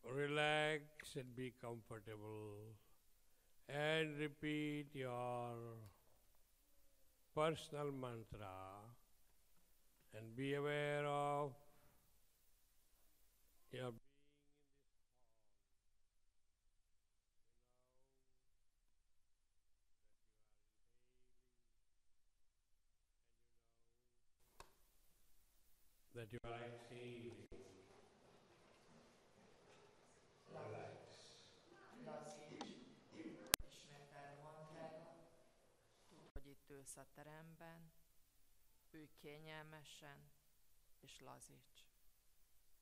Relax and be comfortable and repeat your personal mantra and be aware of your being in this hall. That you are exhaling. Relax. Lazíts, ismételd mondd, tudd, hogy itt ülsz a teremben, ülj kényelmesen, és lazíts.